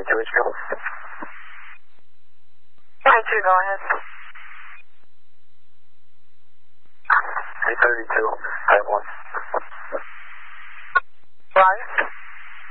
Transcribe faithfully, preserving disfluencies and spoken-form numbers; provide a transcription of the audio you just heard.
to Israel. twenty-two, go ahead. three thirty-two, I have one.